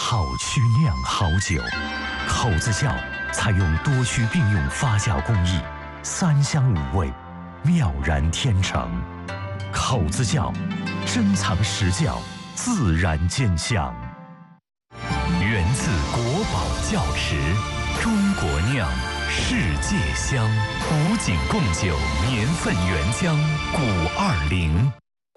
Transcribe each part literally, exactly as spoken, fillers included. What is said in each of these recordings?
好曲酿好酒。口子窖采用多区并用发酵工艺，三香五味，妙然天成。口子窖，珍藏实窖，自然见香。源自国宝窖池，中国酿，世界香。古井贡酒年份原浆古二零。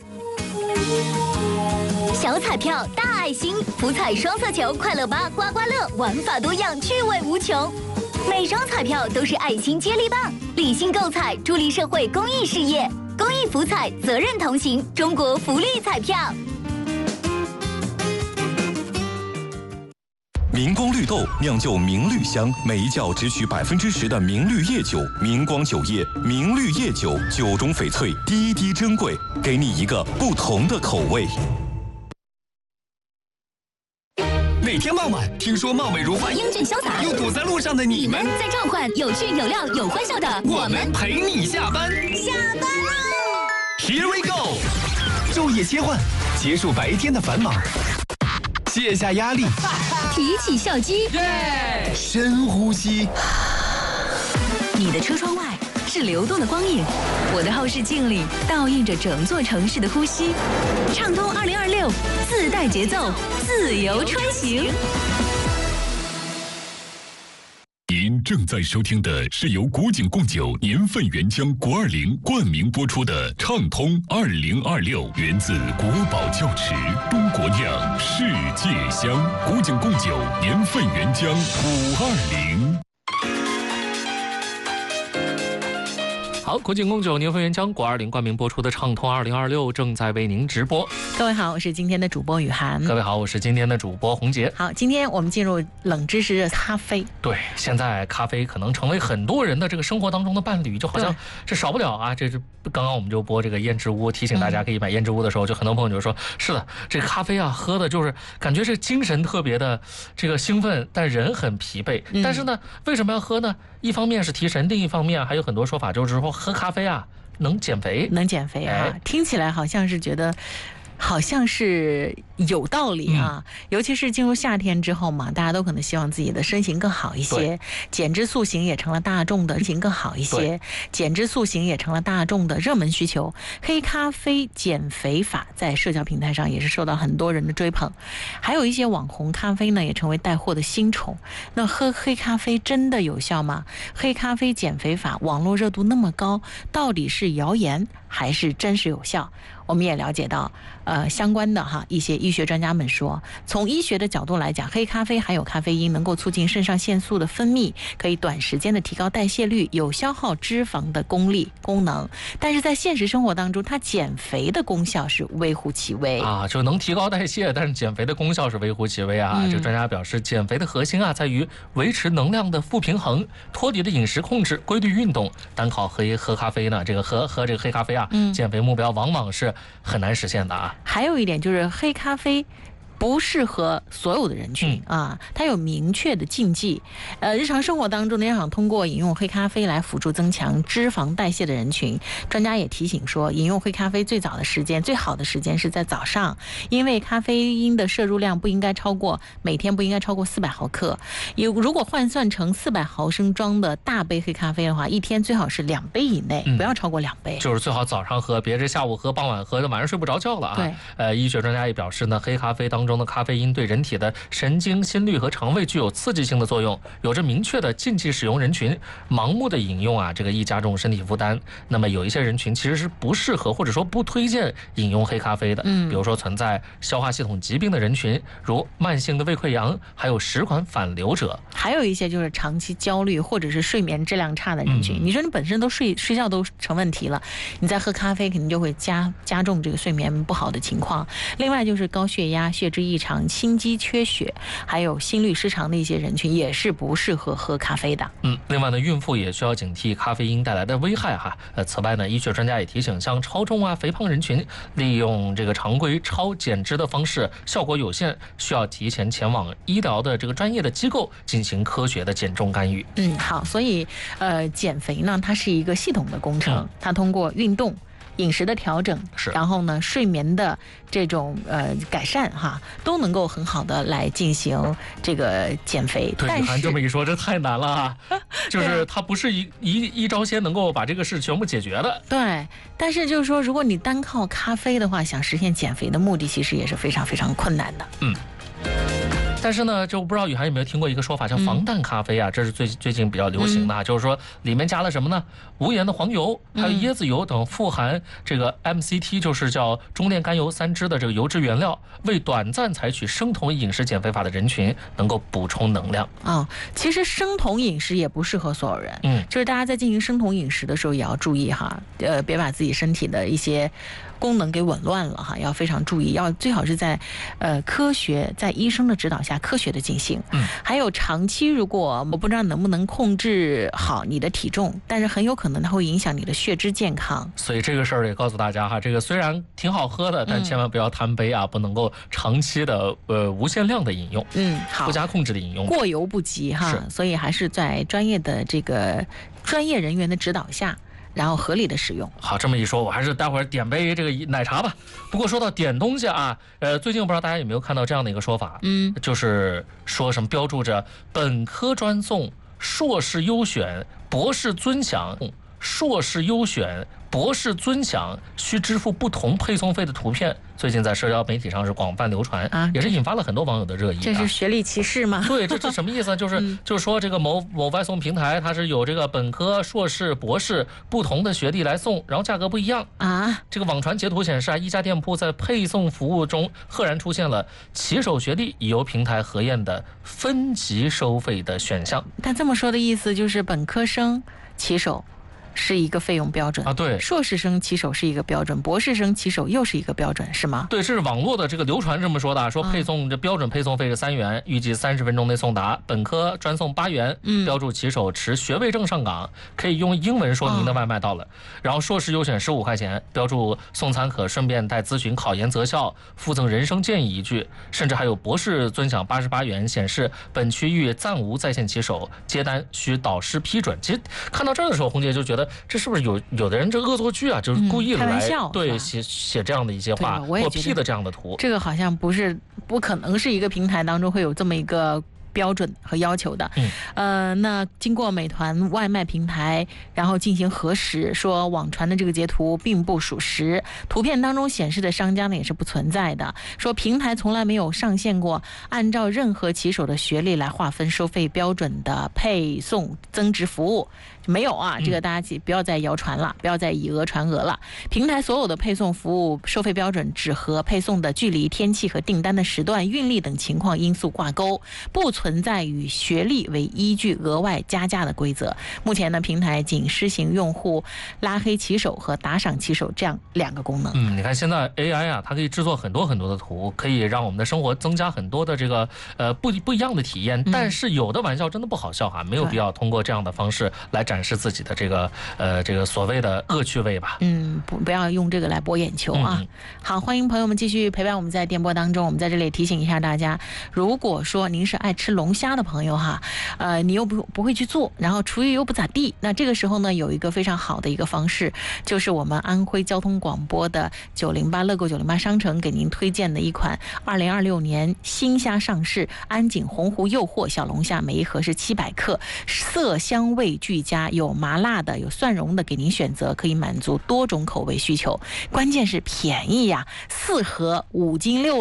小彩票大爱心，福彩双色球快乐吧刮刮乐，玩法多样，趣味无穷。每张彩票都是爱心接力棒，理性购彩，助力社会公益事业。公益福彩，责任同行，中国福利彩票。 明光绿豆酿就明绿香，每一窖只取百分之十的明绿叶酒。明光酒业，明绿叶酒，酒中翡翠，滴滴珍贵，给你一个不同的口味。 每天傍晚，听说貌美如花、 英俊潇洒又堵在路上的你们， 在召唤有趣、有料、有欢笑的我们陪你下班。 下班喽 ！Here we go！ 昼夜切换，结束白天的繁忙，卸下压力， 提起笑肌， 耶！深呼吸。 你的车窗外是流动的光影，我的后视镜里倒映着整座城市的呼吸。畅通二零二六，自带节奏，自由穿行。 您正在收听的是由古井贡酒年份原浆国二零冠名播出的《畅通二零二六》，源自国宝窖池，中国酿，世界香。古井贡酒年份原浆五二零。 好，国井贡酒年份原浆国二零冠名播出的《畅通二零二六》正在为您直播。 各位好，我是今天的主播雨涵。 各位好，我是今天的主播洪杰。 好，今天我们进入冷知识咖啡。 对，现在咖啡可能成为很多人的这个生活当中的伴侣，就好像这少不了啊。这是刚刚我们就播这个胭脂屋，提醒大家可以买胭脂屋的时候，就很多朋友就说，是的，这个咖啡啊，喝的就是感觉这精神特别的这个兴奋，但人很疲惫。嗯、但是呢，为什么要喝呢？一方面是提神，另一方面还有很多说法，就是说喝咖啡啊能减肥， 能减肥啊，哎、听起来好像是觉得。好像是有道理啊、嗯，尤其是进入夏天之后嘛，大家都可能希望自己的身形更好一些，减脂塑形也成了大众的身形更好一些，减脂塑形也成了大众的热门需求。黑咖啡减肥法在社交平台上也是受到很多人的追捧，还有一些网红咖啡呢也成为带货的新宠。那喝黑咖啡真的有效吗？黑咖啡减肥法网络热度那么高，到底是谣言还是真实有效？我们也了解到，呃，相关的哈一些医学专家们说，从医学的角度来讲，黑咖啡含有咖啡因，能够促进肾上腺素的分泌，可以短时间的提高代谢率，有消耗脂肪的功力功能。但是在现实生活当中，它减肥的功效是微乎其微啊，就能提高代谢，但是减肥的功效是微乎其微啊。嗯、这个专家表示，减肥的核心啊在于维持能量的负平衡，脱离的饮食控制，规律运动。单靠喝喝咖啡呢，这个喝喝这个黑咖啡啊，嗯、减肥目标往往是很难实现的啊。 还有一点就是黑咖啡不适合所有的人群、嗯、啊，它有明确的禁忌。呃，日常生活当中呢，要想通过饮用黑咖啡来辅助增强脂肪代谢的人群，专家也提醒说，饮用黑咖啡最早的时间、最好的时间是在早上，因为咖啡因的摄入量不应该超过每天不应该超过四百毫克。有如果换算成四百毫升装的大杯黑咖啡的话，一天最好是两杯以内，嗯、不要超过两杯。 就是最好早上喝，别这下午喝、傍晚喝，晚上睡不着觉了啊。 对， 呃，医学专家也表示呢，黑咖啡当中的咖啡因对人体的神经、心律和肠胃具有刺激性的作用，有着明确的禁忌使用人群。盲目的饮用啊，这个易加重身体负担。那么有一些人群其实是不适合或者说不推荐饮用黑咖啡的，嗯，比如说存在消化系统疾病的人群，如慢性的胃溃疡，还有食管反流者， 还有一些就是长期焦虑或者是睡眠质量差的人群。嗯、你说你本身都睡睡觉都成问题了，你再喝咖啡肯定就会加加重这个睡眠不好的情况。另外就是高血压、血脂异常、心肌缺血，还有心律失常的一些人群也是不适合喝咖啡的。 嗯，另外呢，孕妇也需要警惕咖啡因带来的危害哈。呃，此外呢，医学专家也提醒，像超重啊、肥胖人群，利用这个常规超减脂的方式效果有限，需要提前前往医疗的这个专业的机构进行科学的减重干预。 嗯，好，所以呃，减肥呢，它是一个系统的工程，嗯、它通过运动。 饮食的调整， 是， 然后呢，睡眠的这种呃改善哈，都能够很好的来进行这个减肥。 对，你看这么一说，这太难了啊！就是它不是一一一招鲜能够把这个事全部解决的。 对，但是就是说，如果你单靠咖啡的话，想实现减肥的目的，其实也是非常非常困难的。 嗯。但是呢，就不知道雨涵有没有听过一个说法，叫防弹咖啡啊，这是最最近比较流行的啊，嗯、就是说里面加了什么呢？无盐的黄油，还有椰子油等富含这个 M C T， 就是叫中链甘油三酯的这个油脂原料，为短暂采取生酮饮食减肥法的人群能够补充能量啊、哦。其实生酮饮食也不适合所有人， 嗯， 就是大家在进行生酮饮食的时候也要注意哈，呃，别把自己身体的一些功能给紊乱了哈，要非常注意，要最好是在呃科学在医生的指导下科学的进行。 嗯， 还有长期如果我不知道能不能控制好你的体重，但是很有可能它会影响你的血脂健康。 所以这个事儿也告诉大家哈，这个虽然挺好喝的，但千万不要贪杯啊，嗯、不能够长期的呃无限量的饮用。 嗯，好， 不加控制的饮用， 过犹不及哈。所以还是在专业的这个专业人员的指导下。然后合理的使用。 好，这么一说，我还是待会儿点杯这个奶茶吧。不过说到点东西啊，呃，最近我不知道大家有没有看到这样的一个说法， 嗯， 就是说什么标注着本科专送、硕士优选、博士尊享、硕士优选、博士尊享需支付不同配送费的图片，最近在社交媒体上是广泛流传，啊，也是引发了很多网友的热议，啊。 这是学历歧视吗？ 对，这是什么意思？就是、嗯、就是说这个某某外送平台，它是有这个本科、硕士、博士不同的学历来送，然后价格不一样啊。 这个网传截图显示啊，一家店铺在配送服务中赫然出现了骑手学历已由平台核验的分级收费的选项。 他这么说的意思就是本科生骑手是一个费用标准啊，对， 硕士生骑手是一个标准，博士生骑手又是一个标准，是吗？ 对，这是网络的这个流传这么说的，说配送这标准配送费是三元，预计三十分钟内送达，本科专送八元， 嗯， 标注骑手持学位证上岗，可以用英文说您的外卖到了。哦、然后硕士优选十五块钱，标注送餐可顺便带咨询考研择校，附赠人生建议一句，甚至还有博士尊享八十八元，显示本区域暂无在线骑手，接单需导师批准。其实看到这儿的时候，红姐就觉得。这是不是有有的人这恶作剧啊？就是故意来、 嗯、 对写写这样的一些话，或 P 的这样的图。 这个好像不是不可能是一个平台当中会有这么一个标准和要求的。 嗯， 呃，那经过美团外卖平台然后进行核实，说网传的这个截图并不属实，图片当中显示的商家呢也是不存在的，说平台从来没有上线过按照任何骑手的学历来划分收费标准的配送增值服务。没有啊，这个大家不要再谣传了，不要再以讹传讹了。平台所有的配送服务收费标准只和配送的距离、天气和订单的时段、运力等情况因素挂钩，不存在以学历为依据额外加价的规则。目前呢，平台仅施行用户拉黑骑手和打赏骑手这样两个功能。 嗯，你看现在 A I 啊，它可以制作很多很多的图，可以让我们的生活增加很多的这个呃不不一样的体验。但是有的玩笑真的不好笑哈、啊，没有必要通过这样的方式来展。展示自己的这个呃这个所谓的恶趣味吧。 嗯，不不要用这个来博眼球啊。 嗯、 好，欢迎朋友们继续陪伴我们在电波当中。我们在这里提醒一下大家，如果说您是爱吃龙虾的朋友哈，呃，你又不不会去做，然后厨艺又不咋地，那这个时候呢，有一个非常好的一个方式，就是我们安徽交通广播的九零八乐购九零八商城给您推荐的一款二零二六年新虾上市安井洪湖诱惑小龙虾，每一盒是七百克，色香味俱佳。有麻辣的，有蒜蓉的，给您选择，可以满足多种口味需求。关键是便宜呀，四盒五斤六。